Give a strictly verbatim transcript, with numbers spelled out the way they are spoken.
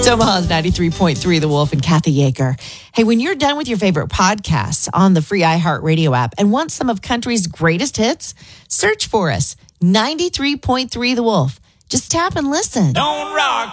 It's Omaha's ninety-three point three The Wolf and Kathy Yeager. Hey, when you're done with your favorite podcasts on the free iHeartRadio app and want some of country's greatest hits, search for us, ninety-three point three The Wolf. Just tap and listen. Don't rock